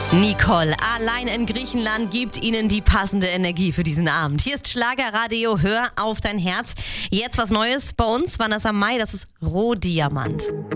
Nicole, allein in Griechenland, gibt Ihnen die passende Energie für diesen Abend. Hier ist Schlagerradio, hör auf dein Herz. Jetzt was Neues bei uns, Vanessa Mai, das ist Rohdiamant.